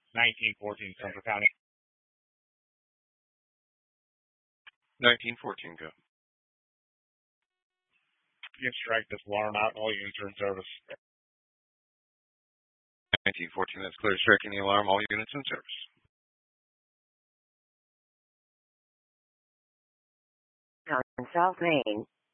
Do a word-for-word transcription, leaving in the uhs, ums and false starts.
nineteen fourteen, Central County. nineteen fourteen, go. You can strike this alarm out, all units are in service. nineteen fourteen, that's clear. Striking the alarm, all units in service. On South Main,